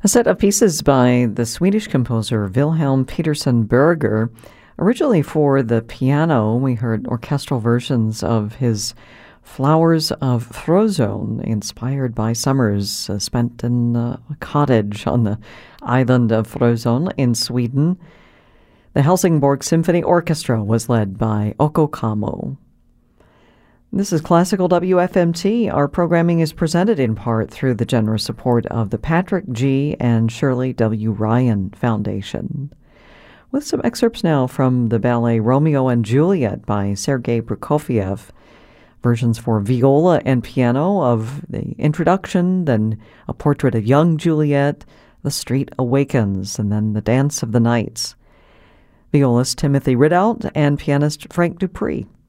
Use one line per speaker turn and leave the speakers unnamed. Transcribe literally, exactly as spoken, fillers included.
A set of pieces by the Swedish composer Wilhelm Peterson Berger. Originally for the piano, we heard orchestral versions of his Flowers of Frozone, inspired by summers uh, spent in uh, a cottage on the island of Frozone in Sweden. The Helsingborg Symphony Orchestra was led by Ocko Kamo. This is Classical W F M T. Our programming is presented in part through the generous support of the Patrick G. and Shirley W. Ryan Foundation. With some excerpts now from the ballet Romeo and Juliet by Sergei Prokofiev. Versions for viola and piano of the introduction, then a portrait of young Juliet, The Street Awakens, and then the Dance of the Knights. Violist Timothy Ridout and pianist Frank Dupree.